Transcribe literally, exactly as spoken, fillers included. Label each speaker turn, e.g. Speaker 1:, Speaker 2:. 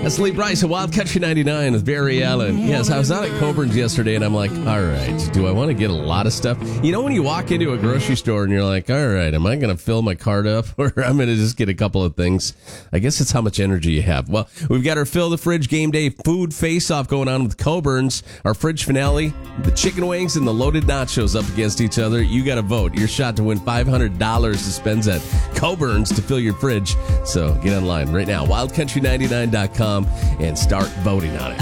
Speaker 1: That's Lee Bryce at Wild Country ninety-nine with Barry Allen. Yes, I was out at Coburn's yesterday, and I'm like, all right, do I want to get a lot of stuff? You know when you walk into a grocery store and you're like, all right, am I going to fill my cart up, or I'm going to just get a couple of things? I guess it's how much energy you have. Well, we've got our Fill the Fridge Game Day food face-off going on with Coburn's. Our fridge finale, the chicken wings and the loaded nachos up against each other. You got to vote. Your shot to win five hundred dollars to spend at Coburn's to fill your fridge. So get online right now, wild country ninety-nine dot com, and start voting on it.